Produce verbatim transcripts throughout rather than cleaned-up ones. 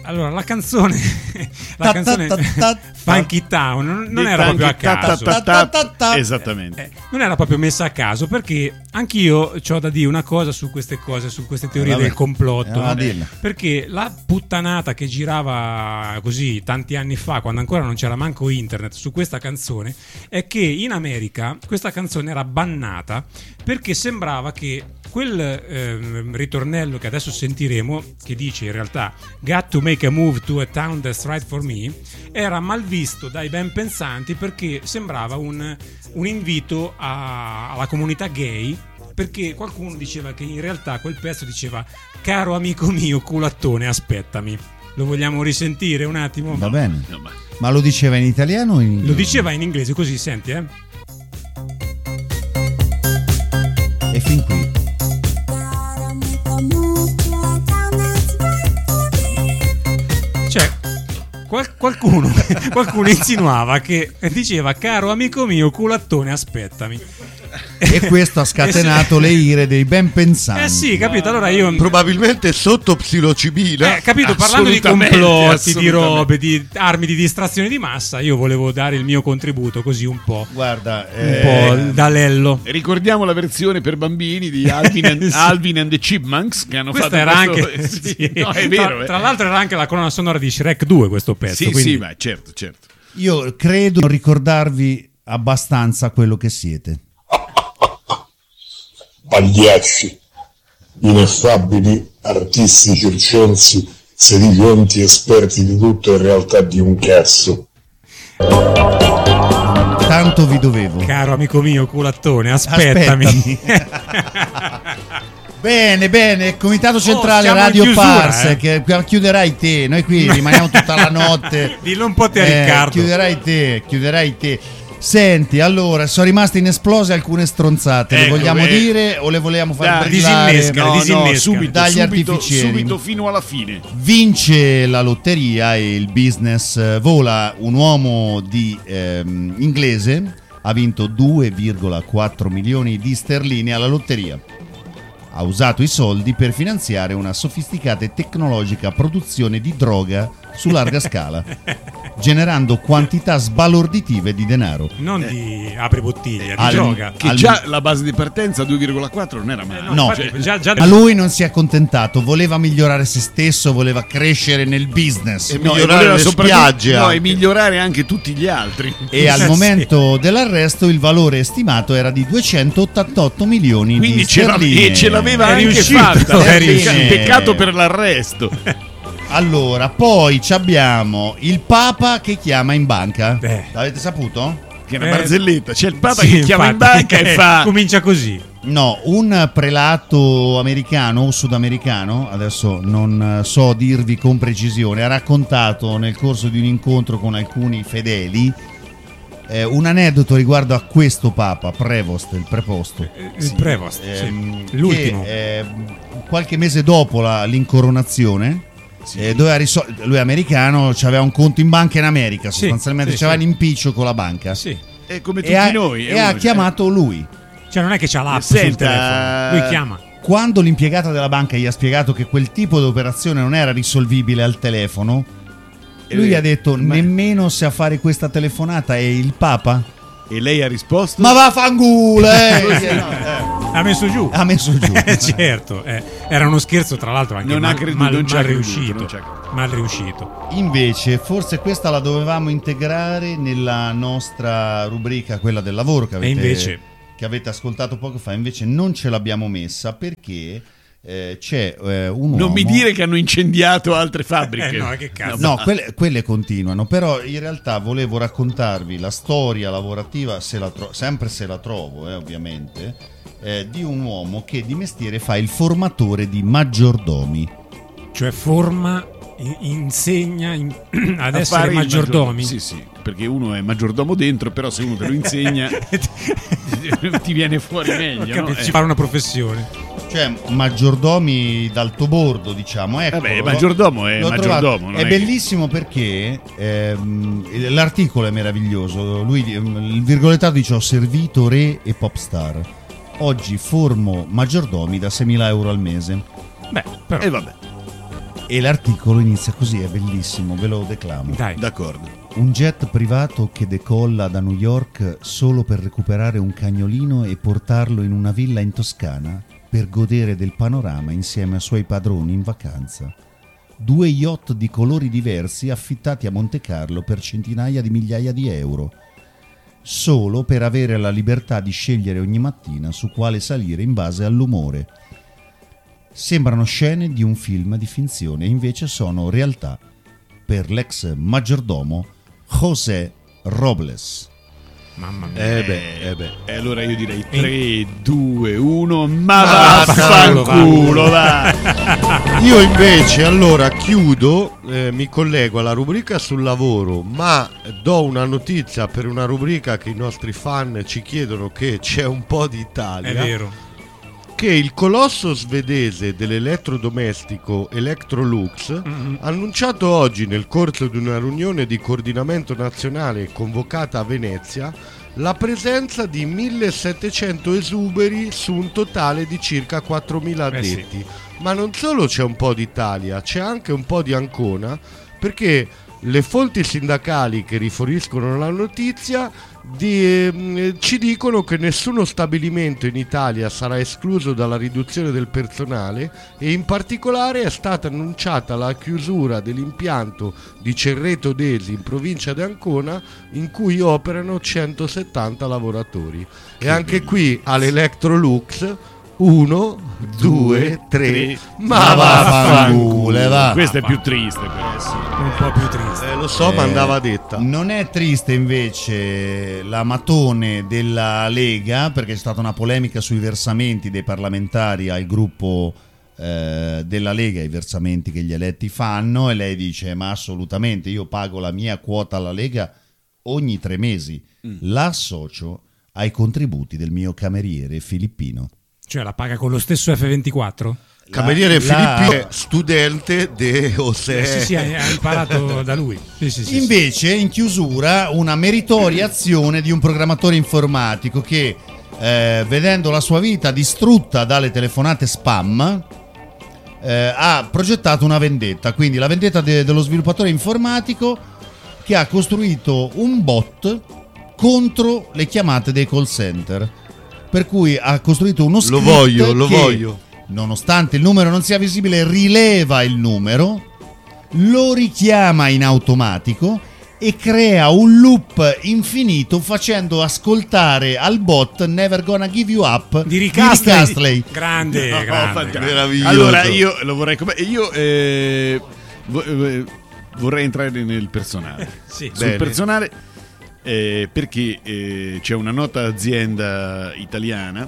Allora, la canzone, la canzone Funky Town non, non era proprio a caso. Esattamente. Eh, non era proprio messa a caso, perché anch'io c'ho da dire una cosa su queste cose, su queste teorie Vabbè, del complotto. eh, perché la puttanata che girava così tanti anni fa, quando ancora non c'era manco internet, su questa canzone, è che in America questa canzone era bannata perché sembrava che quel eh, ritornello che adesso sentiremo, che dice in realtà "Got to make a move to a town that's right for me", era mal visto dai ben pensanti perché sembrava un, un invito a, alla comunità gay, perché qualcuno diceva che in realtà quel pezzo diceva "Caro amico mio culattone, aspettami". Lo vogliamo risentire un attimo? Va bene. Ma lo diceva in italiano o in inglese? Lo diceva in inglese, così senti, eh. E fin qui. Cioè, qual- qualcuno, qualcuno insinuava che diceva "caro amico mio culattone, aspettami". E questo ha scatenato le ire dei ben pensanti. Eh sì, capito? Allora io probabilmente sotto psilocibina. Eh, capito, parlando di complotti, di robe, di armi di distrazione di massa, io volevo dare il mio contributo così un po'. Guarda, un eh, po' da lello. Ricordiamo la versione per bambini di Alvin and, Sì. Alvin and the Chipmunks che hanno Questa fatto era questo... anche sì, sì. no, è tra, vero, tra eh. l'altro era anche la colonna sonora di Shrek due questo pezzo, Sì, quindi... sì, ma certo, certo. io credo di non ricordarvi abbastanza quello che siete. Pagliacci, ineffabili artisti circensi, sedicenti esperti di tutto, in realtà di un cazzo. Tanto vi dovevo. Caro amico mio culattone, aspettami. Aspettami. Bene, bene, Comitato Centrale siamo in Radio chiusura, Pars, eh. che chiuderai te, noi qui rimaniamo tutta la notte. Dillo un po' te a Eh, Riccardo. Chiuderai te, chiuderai te. Senti, allora, sono rimaste inesplose alcune stronzate, le Ecco, vogliamo eh. dire o le vogliamo far Dai, brillare? disinnesca, No, disinnesca. no, subito, Dagli subito, artificieri. subito fino alla fine. Vince la lotteria e il business eh, vola. Un uomo di ehm, inglese ha vinto due virgola quattro milioni di sterline alla lotteria. Ha usato i soldi per finanziare una sofisticata e tecnologica produzione di droga su larga scala, generando quantità sbalorditive di denaro. Non di apri bottiglia, di Al- droga. Che Al- già la base di partenza due virgola quattro non era male. No, infatti, già, già ma lui non si è accontentato, voleva migliorare se stesso, voleva crescere nel business. E No, e migliorare voleva le soprattutto- spiagge no, anche. e migliorare anche tutti gli altri. E al Sì. momento dell'arresto il valore stimato era di duecentottantotto milioni Quindi di ce, l'av- sterline. e ce l'aveva È anche riuscito. fatta. È Pecca- riuscito. peccato per l'arresto. Allora, poi ci abbiamo il Papa che chiama in banca. Beh. L'avete saputo? Che è una Eh, barzelletta. C'è il Papa Sì, che chiama in infatti, banca e eh, fa... comincia così. No, un prelato americano o sudamericano, adesso non eh, so dirvi con precisione, ha raccontato nel corso di un incontro con alcuni fedeli eh, un aneddoto riguardo a questo Papa, Prevost, il preposto. Il Prevost, Ehm, sì. L'ultimo. che, eh, qualche mese dopo la- l'incoronazione eh, doveva risol- lui è americano, aveva un conto in banca in America, Sì, sostanzialmente sì, c'aveva sì. un impiccio con la banca Sì. È come tutti e ha, noi. e ha chiamato lui. Cioè non è che c'ha l'app Senta- sul telefono, lui chiama. Quando l'impiegata della banca gli ha spiegato che quel tipo di operazione non era risolvibile al telefono, lui gli ha detto: Ma- nemmeno se a fare questa telefonata è il Papa. E lei ha risposto? Ma vaffanculo, eh! Ha messo giù. Ha messo giù. Eh, certo, eh. Era uno scherzo, tra l'altro anche Non ha mal, creduto, mal- non ci ha mal creduto, riuscito. non ci ha creduto. Mal riuscito. Invece, forse questa la dovevamo integrare nella nostra rubrica, quella del lavoro che avete, invece? che avete ascoltato poco fa. Invece non ce l'abbiamo messa perché eh, c'è eh, un uomo... Non mi dire che hanno incendiato altre fabbriche. Eh, no, che cazzo. No, quelle, quelle continuano, però in realtà volevo raccontarvi la storia lavorativa, se la tro- sempre se la trovo, eh, ovviamente, eh, di un uomo che di mestiere fa il formatore di maggiordomi. Cioè forma, in- insegna in- ad A essere fare il maggiordomi. maggiordomo. Sì, sì, perché uno è maggiordomo dentro, però se uno te lo insegna ti viene fuori meglio. No? Capito, Eh. ci fare una professione. Cioè maggiordomi d'altobordo, diciamo. Eccolo. Vabbè, maggiordomo è L'ho maggiordomo, trovato. non È è che- bellissimo perché ehm, l'articolo è meraviglioso. Lui, ehm, il virgolettato dice: ho servito re e popstar. Oggi formo maggiordomi da seimila euro al mese. Beh, però E vabbè. E l'articolo inizia così, è bellissimo, ve lo declamo. Dai. D'accordo. Un jet privato che decolla da New York solo per recuperare un cagnolino e portarlo in una villa in Toscana per godere del panorama insieme ai suoi padroni in vacanza. Due yacht di colori diversi affittati a Monte Carlo per centinaia di migliaia di euro, solo per avere la libertà di scegliere ogni mattina su quale salire in base all'umore. Sembrano scene di un film di finzione, invece sono realtà per l'ex maggiordomo José Robles. Mamma mia. Eh beh, eh beh. E allora io direi tre, due, uno, ma vaffanculo, va! Io invece allora chiudo, eh, mi collego alla rubrica sul lavoro, ma do una notizia per una rubrica che i nostri fan ci chiedono, che c'è un po' di Italia. È vero. Che il colosso svedese dell'elettrodomestico Electrolux Mm-hmm. ha annunciato oggi, nel corso di una riunione di coordinamento nazionale convocata a Venezia, la presenza di millesettecento esuberi su un totale di circa quattromila Eh sì. addetti. Ma non solo c'è un po' d'Italia, c'è anche un po' di Ancona, perché le fonti sindacali che riferiscono la notizia di, eh, ci dicono che nessuno stabilimento in Italia sarà escluso dalla riduzione del personale, e in particolare è stata annunciata la chiusura dell'impianto di Cerreto Desi in provincia di Ancona, in cui operano centosettanta lavoratori. E anche qui all'Electrolux uno, due, tre, ma vaffanculo, va. Questo è più triste, però. Sì. Un po' più triste. Eh, lo so, ma andava detta. Non è triste invece la matone della Lega, perché c'è stata una polemica sui versamenti dei parlamentari al gruppo eh, della Lega, i versamenti che gli eletti fanno, e lei dice: ma assolutamente, io pago la mia quota alla Lega ogni tre mesi, mm. la associo ai contributi del mio cameriere filippino. Cioè la paga con lo stesso F ventiquattro? Cameriere La- la- Filippino, studente de José. Eh, sì, sì, ha ha imparato da lui. Sì, sì, sì, Invece, in chiusura, una meritoria azione di un programmatore informatico che, eh, vedendo la sua vita distrutta dalle telefonate spam, eh, ha progettato una vendetta. Quindi la vendetta de- dello sviluppatore informatico che ha costruito un bot contro le chiamate dei call center. Per cui ha costruito uno script Lo voglio, lo che, voglio. nonostante il numero non sia visibile, rileva il numero, lo richiama in automatico e crea un loop infinito facendo ascoltare al bot Never Gonna Give You Up Di Rick Astley. Astley. Grande, No, grande. fantastico. Meraviglioso. Allora io lo vorrei come io eh, vo- eh, vorrei entrare nel personale. Sì. Sul Bene. personale eh, perché eh, c'è una nota azienda italiana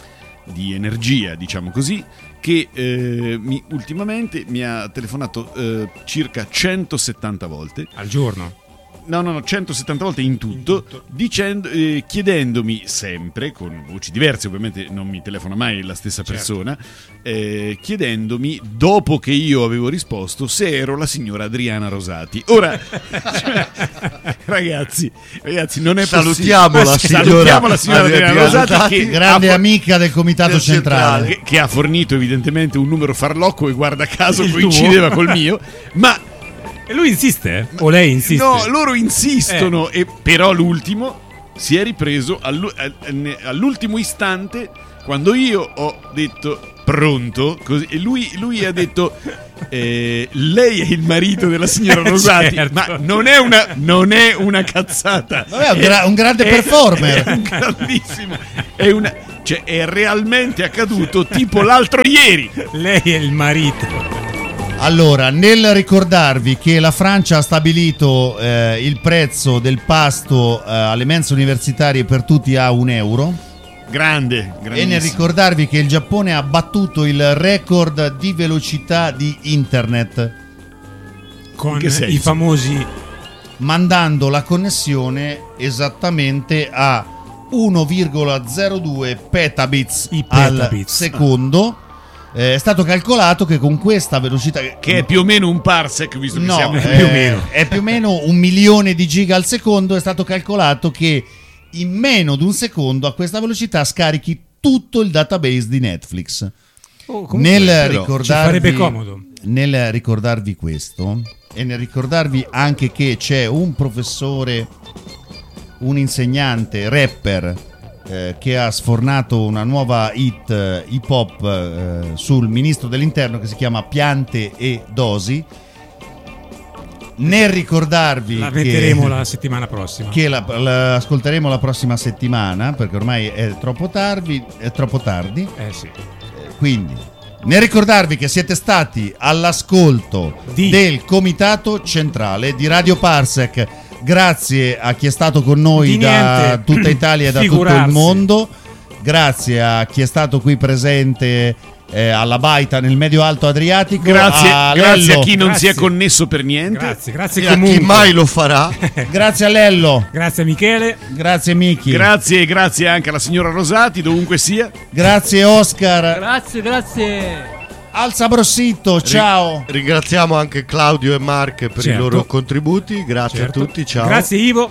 di energia, diciamo così, che eh, mi, ultimamente mi ha telefonato eh, circa centosettanta volte. Al giorno. No, no, no, centosettanta volte in tutto, dicendo, eh, chiedendomi sempre, con voci diverse, ovviamente non mi telefona mai la stessa persona, eh, chiedendomi, dopo che io avevo risposto, se ero la signora Adriana Rosati. Ora, cioè, ragazzi, ragazzi, non è Salutiamo la possibile. signora Salutiamo la signora Adriana Rosati, Rosati, che Grande ha, amica del comitato del centrale. centrale. che, che ha fornito evidentemente un numero farlocco e guarda caso Il coincideva tuo. col mio, ma... E lui insiste? O lei insiste? No, loro insistono, e però l'ultimo si è ripreso allu- all- all'ultimo istante, quando io ho detto pronto, così, e lui, lui ha detto eh, lei è il marito della signora Rosati. Certo. Ma non è una, non è una cazzata. Vabbè, è un, gra- un grande È- performer. È un grandissimo. È una, cioè, è realmente accaduto tipo l'altro ieri. Lei è il marito. Allora, nel ricordarvi che la Francia ha stabilito eh, il prezzo del pasto eh, alle mense universitarie per tutti a un euro, Grande, e nel grandissimo. ricordarvi che il Giappone ha battuto il record di velocità di internet, Con In che senso? i famosi... mandando la connessione esattamente a uno virgola zero due petabits, I al petabits. secondo. Eh, è stato calcolato che con questa velocità, Che è più o meno un parsec, visto che no, siamo eh, più o meno. è più o meno un milione di giga al secondo. È stato calcolato che in meno di un secondo a questa velocità scarichi tutto il database di Netflix. Oh, comunque, Nel però ricordarvi, ci farebbe comodo. nel ricordarvi questo e nel ricordarvi anche che c'è un professore, un insegnante, rapper eh, che ha sfornato una nuova hit eh, hip hop eh, sul ministro dell'interno che si chiama Piante e Dosi. Nel ricordarvi La metteremo che, la settimana prossima. che la, la ascolteremo la prossima settimana, perché ormai è troppo tardi, è troppo tardi. Eh sì. Quindi nel ricordarvi che siete stati all'ascolto Di- del Comitato Centrale di Radio Parsec. Grazie a chi è stato con noi Di da niente. tutta Italia e da tutto Figurarsi. il mondo. Grazie a chi è stato qui presente eh, alla Baita nel Medio Alto Adriatico. Grazie, a grazie Lello. a chi non Grazie. si è connesso per niente. Grazie, grazie E a chi comunque. mai lo farà. Grazie a Lello. Grazie a Michele. Grazie Miki. Grazie, grazie anche alla signora Rosati, dovunque sia. Grazie Oscar. Grazie, grazie. Al Sabrossito. Ciao. Ri- ringraziamo anche Claudio e Mark per Certo. i loro contributi. Grazie Certo. a tutti. Ciao. Grazie Ivo.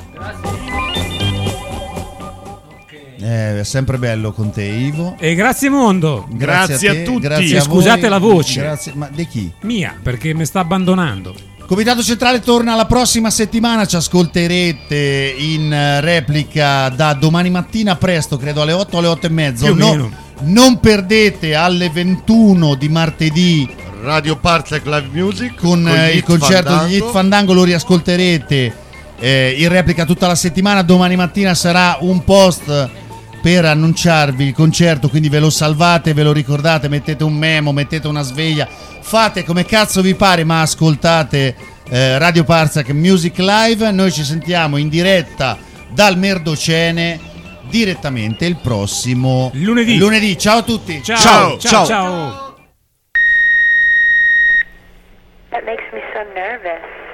Eh, è sempre bello con te, Ivo. E grazie mondo. Grazie a te, tutti. Grazie E a scusate voi. la voce. Grazie, ma di chi? Mia, perché mi sta abbandonando. Comitato Centrale torna la prossima settimana, ci ascolterete in eh, replica da domani mattina presto, credo alle otto, alle otto e mezzo. Più o No- meno. non perdete alle ventuno di martedì Radio Parsec Live Music con, eh, gli il Hit concerto Fandango. di Hit Fandango, lo riascolterete eh, in replica tutta la settimana. Domani mattina sarà un post per annunciarvi il concerto, quindi ve lo salvate, ve lo ricordate, mettete un memo, mettete una sveglia, fate come cazzo vi pare, ma ascoltate eh, Radio Parsec Music Live. Noi ci sentiamo in diretta dal Merdocene direttamente il prossimo Lunedì. lunedì. Ciao a tutti. Ciao, Ciao, ciao, ciao. ciao. That makes me so nervous.